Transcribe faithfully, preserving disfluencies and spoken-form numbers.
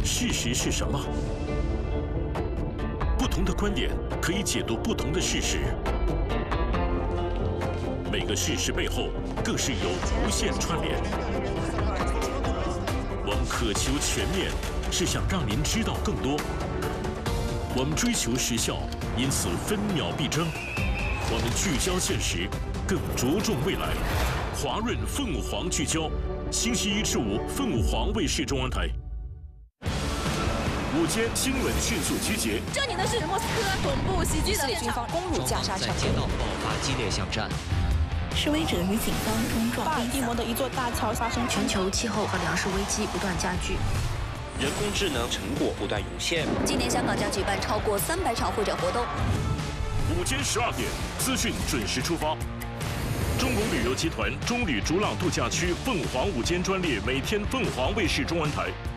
事实是什么？不同的观点可以解读不同的事实，每个事实背后更是有无限串联。我们渴求全面，是想让您知道更多。我们追求时效，因此分秒必争。我们聚焦现实，更着重未来。华润凤凰聚焦，星期一至五，凤凰卫视中央台。午间新闻迅速集结。 这里的是莫斯科总部袭击的军方攻入加沙城， 在街道爆发激烈巷战。 示威者与警方冲撞。 巴尔的摩的一座大桥发生全球气候和粮食危机不断加剧。 人工智能成果不断涌现。 今年香港将举办超过三百场会展活动。 午间十二点，资讯准时出发。中国旅游集团中旅逐朗度假区凤凰午间专列，每天凤凰卫视中文台。